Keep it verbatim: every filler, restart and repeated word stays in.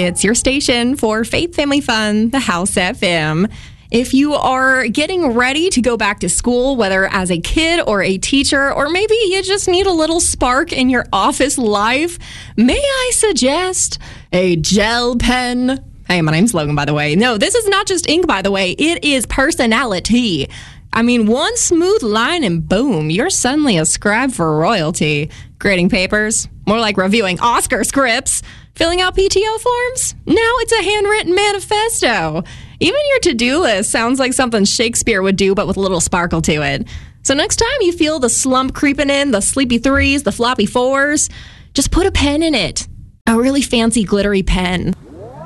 It's your station for Faith Family Fun, the House F M. If you are getting ready to go back to school, whether as a kid or a teacher, or maybe you just need a little spark in your office life, may I suggest a gel pen? Hey, my name's Logan, by the way. No, this is not just ink, by the way. It is personality. I mean, one smooth line and boom, you're suddenly a scribe for royalty. Grading papers, more like reviewing Oscar scripts. Filling out P T O forms? Now it's a handwritten manifesto. Even your to-do list sounds like something Shakespeare would do, but with a little sparkle to it. So next time you feel the slump creeping in, the sleepy threes, the floppy fours, just put a pen in it. A really fancy glittery pen.